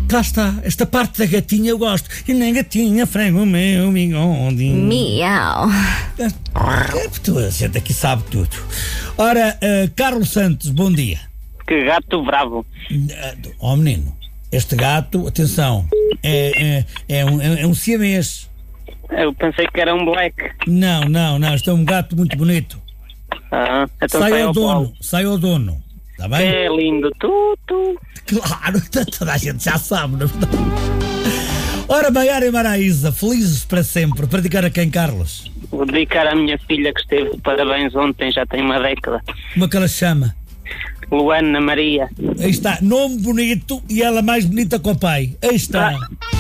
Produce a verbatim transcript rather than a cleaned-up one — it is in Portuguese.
cá está, esta parte da gatinha eu gosto. E nem gatinha frego o meu bigode. Miau. Tu, a gente aqui sabe tudo. Ora, uh, Carlos Santos, bom dia. Que gato bravo. Uh, oh menino, este gato, atenção, é, é, é, um, é um siamês. Eu pensei que era um black. Não, não, não, este é um gato muito bonito. Ah, então sai sai ao ao dono, Paulo. sai ao dono. Está bem? É lindo, tu, tu. Claro, toda a gente já sabe, não é verdade? Ora, Maiara e Maraísa, felizes para sempre. Para dedicar a quem, Carlos? Vou dedicar à minha filha que esteve de parabéns ontem, já tem uma década. Como é que ela se chama? Luana Maria. Aí está, nome bonito e ela mais bonita que o pai. Aí está. Ah.